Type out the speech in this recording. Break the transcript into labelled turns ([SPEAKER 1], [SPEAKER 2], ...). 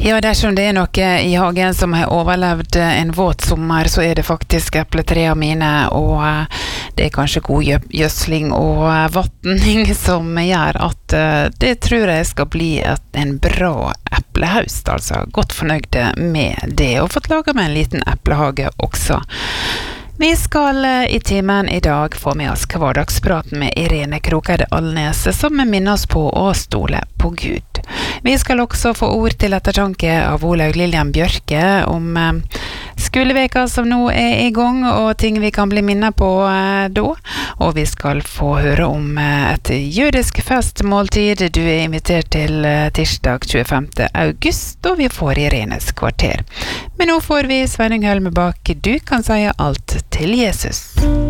[SPEAKER 1] Ja, dersom det noe I hagen som har overlevd en våt sommer, så det faktisk epletrea mine, og det kanskje god gjødsling og vattning som gjør at det tror jeg skal bli en bra eplehaust, altså godt fornøyd med det, og fått laget meg en liten eplehage også. Vi skal I timen I dag få med oss hverdagspraten med Irene Krokeide Alnes, som minner oss på å stole på Gud. Vi skal også få ord til ettertanke av Olaug Lillian Bjørke om skoleveka som nå I gang, og ting vi kan bli minnet på da. Og vi skal få høre om et jødisk festmåltid du invitert til tirsdag 25. august, og vi får Irenes kvarter. Men nå får vi Sveinung Hølmebakk, du kan si alt til Jesus.